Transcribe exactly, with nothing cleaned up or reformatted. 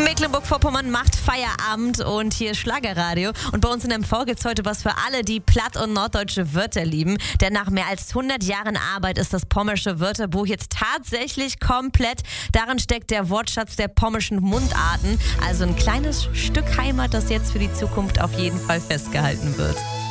Mecklenburg-Vorpommern macht Feierabend und hier ist Schlagerradio. Und bei uns in M V gibt es heute was für alle, die platt- und norddeutsche Wörter lieben. Denn nach mehr als hundert Jahren Arbeit ist das pommersche Wörterbuch jetzt tatsächlich komplett. Darin steckt der Wortschatz der pommerschen Mundarten. Also ein kleines Stück Heimat, das jetzt für die Zukunft auf jeden Fall festgehalten wird.